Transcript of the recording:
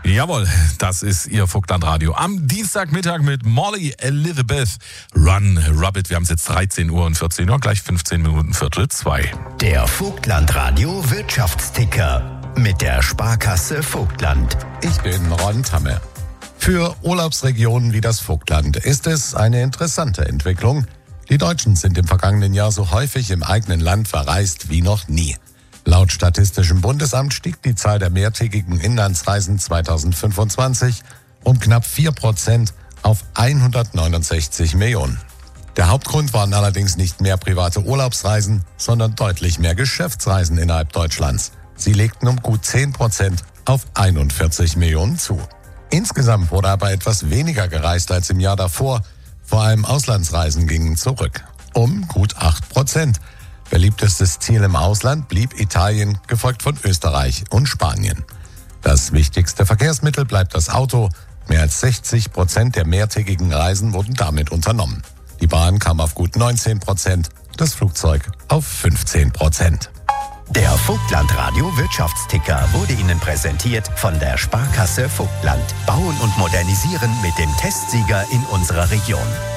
Jawohl, das ist Ihr Vogtlandradio. Am Dienstagmittag mit Molly Elizabeth. Run, Rabbit. Wir haben es jetzt 13 Uhr und 14 Uhr, gleich 15 Minuten, Viertel 2. Der Vogtlandradio Wirtschaftsticker mit der Sparkasse Vogtland. Ich bin Ron Tamme. Für Urlaubsregionen wie das Vogtland ist es eine interessante Entwicklung. Die Deutschen sind im vergangenen Jahr so häufig im eigenen Land verreist wie noch nie. Laut Statistischem Bundesamt stieg die Zahl der mehrtägigen Inlandsreisen 2025 um knapp 4% auf 169 Millionen. Der Hauptgrund waren allerdings nicht mehr private Urlaubsreisen, sondern deutlich mehr Geschäftsreisen innerhalb Deutschlands. Sie legten um gut 10% auf 41 Millionen zu. Insgesamt wurde aber etwas weniger gereist als im Jahr davor. Vor allem Auslandsreisen gingen zurück, um gut 8%. Beliebtestes Ziel im Ausland blieb Italien, gefolgt von Österreich und Spanien. Das wichtigste Verkehrsmittel bleibt das Auto. Mehr als 60% der mehrtägigen Reisen wurden damit unternommen. Die Bahn kam auf gut 19%, das Flugzeug auf 15%. Der Vogtlandradio Wirtschaftsticker wurde Ihnen präsentiert von der Sparkasse Vogtland. Bauen und modernisieren mit dem Testsieger in unserer Region.